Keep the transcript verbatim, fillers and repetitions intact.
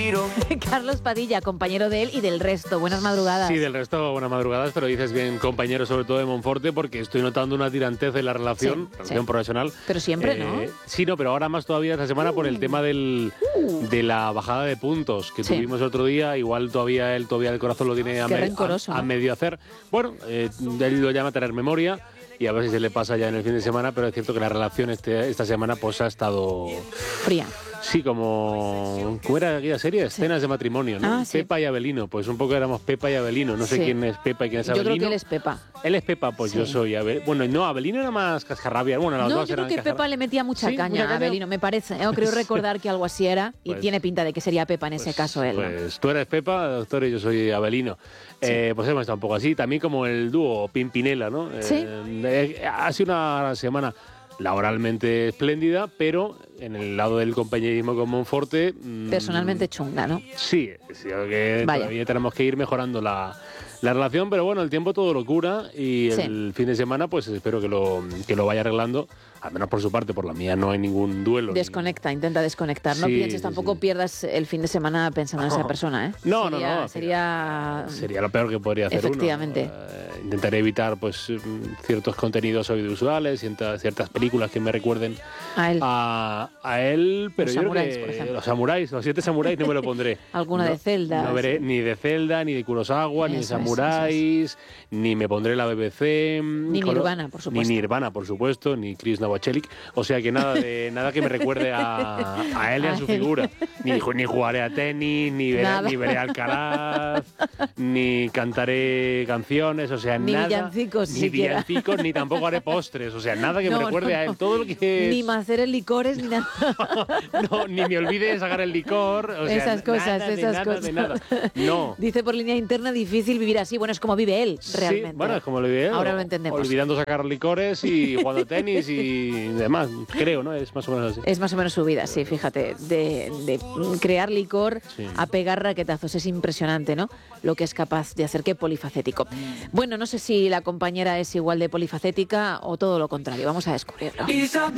Carlos Padilla, compañero de él y del resto. Buenas madrugadas. Sí, del resto, buenas madrugadas, pero dices bien compañero, sobre todo de Monforte, porque estoy notando una tirantez en la relación, sí, relación sí. profesional. Pero siempre, eh, ¿no? Sí, no, pero ahora más todavía esta semana uh. por el tema del, uh. de la bajada de puntos que sí. tuvimos el otro día. Igual todavía él, todavía el corazón lo tiene a, me, a, ¿no? a medio hacer. Bueno, eh, él lo llama a tener memoria. Y a ver si se le pasa ya en el fin de semana, pero es cierto que la relación este, esta semana pues ha estado... fría. Sí, como... ¿Cómo era aquella serie? Escenas sí. de matrimonio, ¿no? Ah, sí. Pepa y Abelino. Pues un poco éramos Pepa y Abelino. No sé sí. quién es Pepa y quién es yo Abelino. Yo creo que él es Pepa. Él es Pepa, pues sí. yo soy Abelino. Bueno, no, Abelino era más cascarrabia. Bueno, las no, dos yo eran creo que Pepa le metía mucha ¿Sí? caña a Abelino, me parece. Yo creo recordar que algo así era y pues, tiene pinta de que sería Pepa en pues, ese caso él. Pues ¿no? tú eres Pepa, doctor, y yo soy Abelino. Sí. Eh, pues hemos estado un poco así. También como el dúo Pimpinela, ¿no? Sí. Eh, ha sido una semana laboralmente espléndida, pero en el lado del compañerismo con Monforte... Personalmente mmm, chunga, ¿no? Sí, sí que Vaya. todavía tenemos que ir mejorando la, la relación, pero bueno, el tiempo todo lo cura y sí. el fin de semana pues espero que lo, que lo vaya arreglando, al menos por su parte, por la mía no hay ningún duelo. Desconecta, ni... intenta desconectar, no sí, pienses, tampoco sí. pierdas el fin de semana pensando en esa persona, ¿eh? No, sería, no, no. Sería... Sería lo peor que podría hacer Efectivamente. uno. Uh, intentaré evitar pues ciertos contenidos audiovisuales, ciertas, ciertas películas que me recuerden a él, a, a él pero los yo samuráis, creo que por ejemplo. los samuráis, los siete samuráis no me lo pondré. Alguna no, de Zelda. No veré sí. ni de Zelda, ni de Kurosawa, eso, ni de samuráis, ni me pondré la B B C. Ni Nirvana, por supuesto. Ni Nirvana, por supuesto, ni Chris Novoselic. O sea que nada de nada que me recuerde a, a él y a su figura. Ni, ni jugaré a tenis, ni veré, ni veré Alcaraz, ni cantaré canciones, o sea, ni nada. Villancicos, ni villancicos, ni tampoco haré postres, o sea, nada que no, me recuerde no, no. a él. Todo lo que es... Ni hacer el licores, ni nada. no, ni me olvide de sacar el licor. O sea, esas cosas, nada, esas de cosas. Nada, de nada. No. Dice por línea interna, difícil vivir así. Bueno, es como vive él, realmente. Sí, bueno, es como lo vive él. Ahora lo entendemos. Olvidando sacar licores y jugando tenis y demás, creo, ¿no? Es más o menos así. Es más o menos su vida, sí, fíjate. De, de crear licor sí. a pegar raquetazos. Es impresionante, ¿no? Lo que es capaz de hacer, qué polifacético. Bueno, no sé si la compañera es igual de polifacética o todo lo contrario. Vamos a descubrirlo.